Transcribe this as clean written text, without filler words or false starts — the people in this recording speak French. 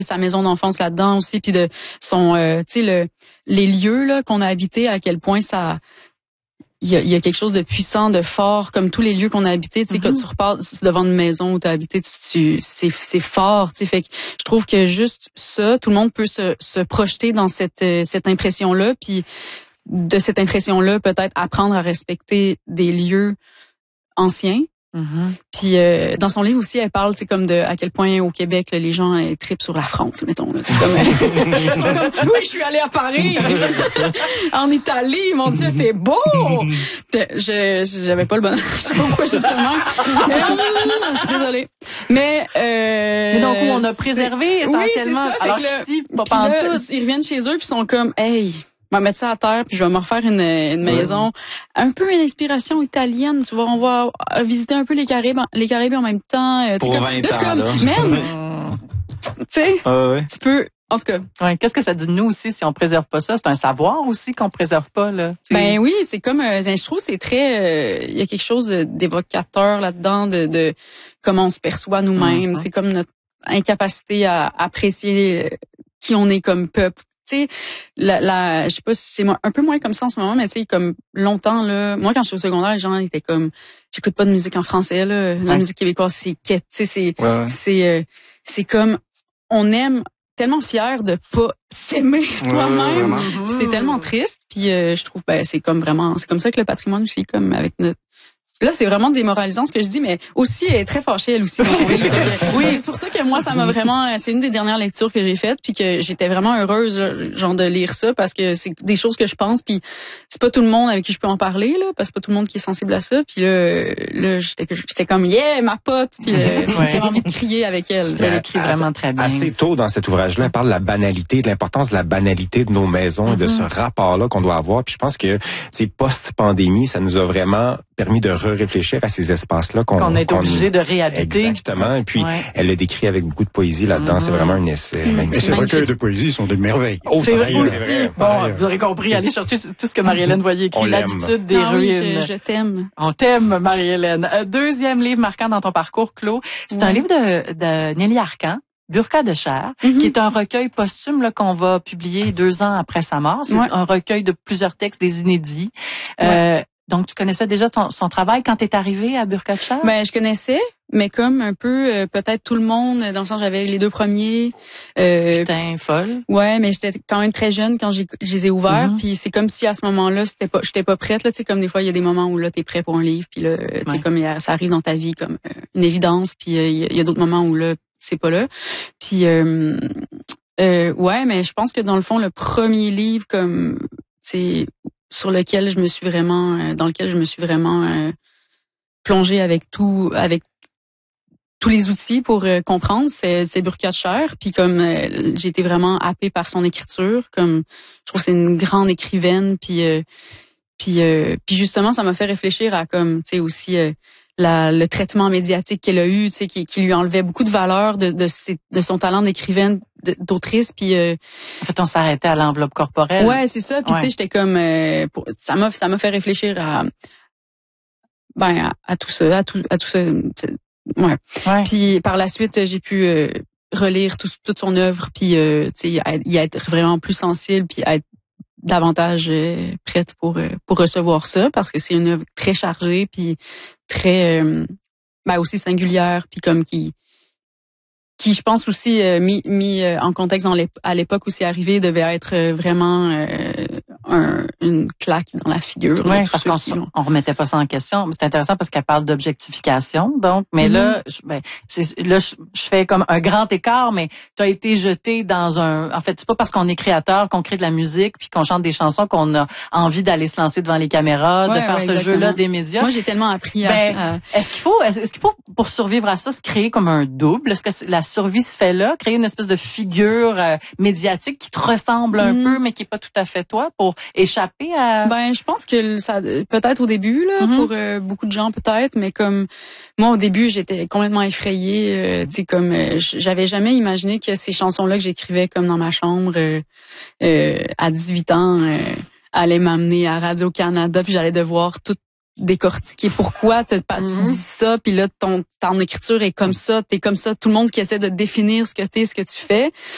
sa maison d'enfance là-dedans aussi, puis de son, tu sais, les lieux là qu'on a habités, à quel point ça, il y a quelque chose de puissant, de fort, comme tous les lieux qu'on a habités. Tu sais, quand tu repars devant une maison où tu as habité, c'est fort. Tu sais, fait que je trouve que juste ça, tout le monde peut se projeter dans cette impression-là, puis de cette impression-là, peut-être apprendre à respecter des lieux anciens. Puis dans son livre aussi, elle parle, tu sais, comme de à quel point au Québec là, les gens trippent sur la France, mettons là, c'est comme ils sont comme oui, je suis allée à Paris, en Italie, mon Dieu, c'est beau. J'avais pas le bon, je sais pas pourquoi j'ai dit ça même. Je suis désolée. Mais donc on a préservé essentiellement. Oui, c'est ça. Alors qu'ici, pas pantoute. Ils reviennent chez eux puis sont comme hey, je vais mettre ça à terre puis je vais me refaire une maison un peu une inspiration italienne, tu vois, on va visiter un peu les Caraïbes en même temps, pour 20 ans là. Man, tu sais, tu peux en tout cas. Ouais, qu'est-ce que ça dit de nous aussi si on préserve pas ça? C'est un savoir aussi qu'on préserve pas là. T'sais. Ben oui, c'est comme je trouve que c'est très il y a quelque chose d'évocateur là-dedans de comment on se perçoit nous-mêmes, c'est comme notre incapacité à apprécier qui on est comme peuple. Tu sais, je sais pas si c'est un peu moins comme ça en ce moment, mais tu sais, comme longtemps là, moi quand je suis au secondaire, les gens étaient comme, j'écoute pas de musique en français là, la musique québécoise c'est quête, tu sais, c'est comme on aime tellement fier de pas s'aimer soi-même, c'est tellement triste, puis je trouve c'est comme ça que le patrimoine aussi, comme avec notre. Là, c'est vraiment démoralisant ce que je dis, mais aussi, elle est très fâchée, elle aussi, dans son livre. Oui, c'est pour ça que moi, ça m'a vraiment, c'est une des dernières lectures que j'ai faites, puis que j'étais vraiment heureuse, genre, de lire ça, parce que c'est des choses que je pense, puis c'est pas tout le monde avec qui je peux en parler, là, parce que c'est pas tout le monde qui est sensible à ça, puis là, j'étais comme, yeah, ma pote, puis j'avais envie de crier avec elle. Elle écrit vraiment très bien. Assez tôt dans cet ouvrage-là, elle parle de la banalité, de l'importance de la banalité de nos maisons et de ce rapport-là qu'on doit avoir, puis je pense que, c'est post-pandémie, ça nous a vraiment permis de réfléchir à ces espaces-là qu'on est obligé de réhabiter. Exactement. Et puis, elle le décrit avec beaucoup de poésie là-dedans. C'est vraiment un essai magnifique. Ces recueils de poésie sont des merveilles. Oh, c'est vrai. Bon, vous aurez compris. Allez chercher tout ce que Marie-Hélène Voyer écrit, l'habitude des ruines. Oui, je t'aime. On t'aime, Marie-Hélène. Deuxième livre marquant dans ton parcours, Claude. C'est un livre de Nelly Arcan. Burqa de chair, qui est un recueil posthume là, qu'on va publier 2 ans après sa mort. C'est un recueil de plusieurs textes, des inédits. Donc, tu connaissais déjà son travail quand t'es arrivée à Burqa de chair? Ben, je connaissais, mais comme un peu, peut-être tout le monde, dans le sens j'avais les 2 premiers. Putain, folle. Ouais, mais j'étais quand même très jeune quand je les ai ouverts, puis c'est comme si à ce moment-là, j'étais pas prête, là, tu sais, comme des fois, il y a des moments où là, t'es prêt pour un livre, puis là, tu sais, comme ça arrive dans ta vie comme une évidence, puis il y a d'autres moments où là, c'est pas là. Puis, ouais, mais je pense que dans le fond, le premier livre, comme, tu sais, dans lequel je me suis vraiment plongée avec tous les outils pour comprendre, c'est Burqa de chair. Puis comme j'ai été vraiment happée par son écriture, comme je trouve que c'est une grande écrivaine. Puis justement, ça m'a fait réfléchir à comme tu sais aussi le traitement médiatique qu'elle a eu, tu sais, qui lui enlevait beaucoup de valeur de son talent d'écrivaine, d'autrice, puis en fait on s'arrêtait à l'enveloppe corporelle. Ouais, c'est ça. Puis tu sais, j'étais comme ça m'a fait réfléchir à tout ça, ouais. Puis par la suite, j'ai pu relire toute son œuvre, puis tu sais, y être vraiment plus sensible, puis être davantage prête pour recevoir ça, parce que c'est une œuvre très chargée, puis très aussi singulière, puis comme qui je pense aussi mis en contexte à l'époque où c'est arrivé, devait être vraiment une claque dans la figure. Oui, parce qu'on remettait pas ça en question. C'est intéressant parce qu'elle parle d'objectification, donc. Mais là, je fais comme un grand écart, mais tu as été jeté dans un. En fait, c'est pas parce qu'on est créateur qu'on crée de la musique puis qu'on chante des chansons qu'on a envie d'aller se lancer devant les caméras, de faire ce jeu-là des médias. Moi, j'ai tellement appris à. Est-ce qu'il faut pour survivre à ça se créer comme un double? Est-ce que la survie se fait là, créer une espèce de figure médiatique qui te ressemble un peu, mais qui est pas tout à fait toi, pour échapper à... Ben, je pense que ça, peut-être au début, là, pour beaucoup de gens, peut-être, mais comme moi, au début, j'étais complètement effrayée, tu sais, comme j'avais jamais imaginé que ces chansons-là que j'écrivais comme dans ma chambre à 18 ans allaient m'amener à Radio-Canada, puis j'allais devoir tout décortiquer pourquoi tu dis ça, puis là ton écriture est comme ça, t'es comme ça, tout le monde qui essaie de définir ce que t'es, ce que tu fais.